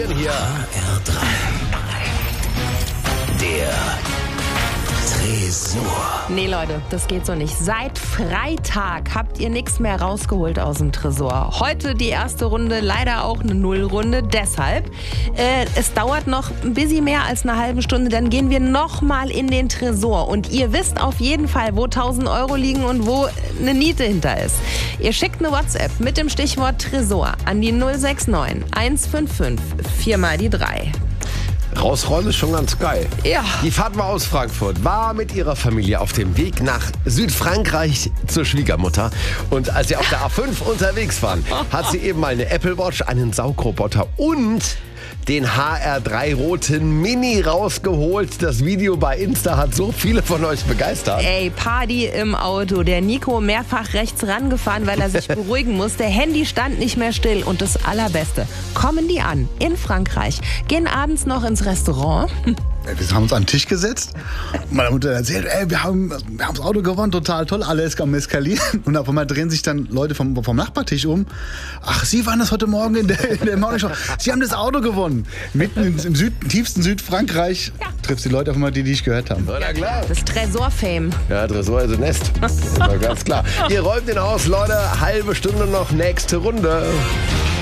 denn hier? HR3. Der Tresor. Nee, Leute, das geht so nicht. Seit Freitag habt ihr nichts mehr rausgeholt aus dem Tresor. Heute die erste Runde, leider auch eine Nullrunde. Deshalb, es dauert noch ein bisschen mehr als eine halbe Stunde. Dann gehen wir nochmal in den Tresor. Und ihr wisst auf jeden Fall, wo 1000 Euro liegen und wo eine Niete hinter ist. Ihr schickt eine WhatsApp mit dem Stichwort Tresor an die 069 155 4 mal die 3. Rausräumen ist schon ganz geil. Ja. Die Fatma aus Frankfurt war mit ihrer Familie auf dem Weg nach Südfrankreich zur Schwiegermutter. Und als sie auf der A5 unterwegs waren, hat sie eben mal eine Apple Watch, einen Saugroboter und den HR3 roten Mini rausgeholt. Das Video bei Insta hat so viele von euch begeistert. Ey, Party im Auto. Der Nico mehrfach rechts rangefahren, weil er sich beruhigen muss. Der Handy stand nicht mehr still. Und das Allerbeste, kommen die an in Frankreich, gehen abends noch ins Restaurant. Wir haben uns an den Tisch gesetzt. Meine Mutter erzählt, wir haben das Auto gewonnen, total toll, alles am Eskalieren. Und auf einmal drehen sich dann Leute vom Nachbartisch um. Ach, Sie waren das heute Morgen in der Morning Show. Sie haben das Auto gewonnen. Mitten im tiefsten Südfrankreich triffst die Leute auf einmal, die ich gehört haben. Na klar. Das Tresor-Fame. Ja, Tresor ist ein Nest. Das ist mal ganz klar. Ihr räumt den aus, Leute. Halbe Stunde noch, nächste Runde.